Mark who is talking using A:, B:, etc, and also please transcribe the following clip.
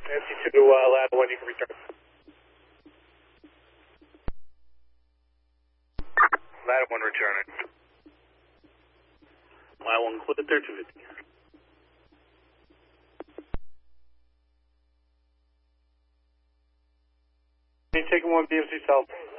A: NC2 ladder 1, you can return.
B: Ladder 1 returning.
C: Ladder 1 clear, 3250.
A: Taking 1 BMC South.